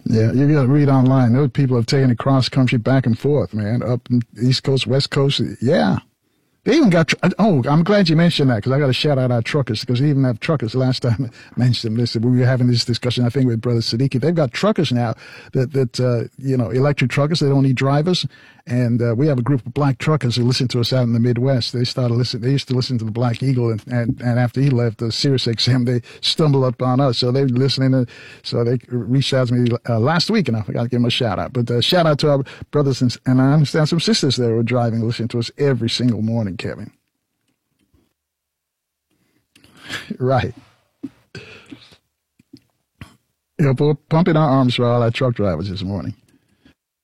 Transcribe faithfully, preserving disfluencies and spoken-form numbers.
Yeah, you got to read online. Those people have taken it cross country back and forth, man, up East Coast, West Coast. Yeah. They even got, oh, I'm glad you mentioned that because I got to shout out our truckers because they even have truckers. Last time I mentioned them, listen, we were having this discussion, I think, with Brother Siddiqui. They've got truckers now that, that uh, you know, electric truckers. They don't need drivers. And uh, we have a group of black truckers who listen to us out in the Midwest. They started listening. They used to listen to the Black Eagle. And, and, and after he left, the Sirius X M, they stumbled up on us. So they're listening. To, so they reached out to me uh, last week, and I forgot to give them a shout out. But uh, shout out to our brothers and, and I understand some sisters that were driving, listening to us every single morning, Kevin. Right. You know, pumping our arms for all our truck drivers this morning.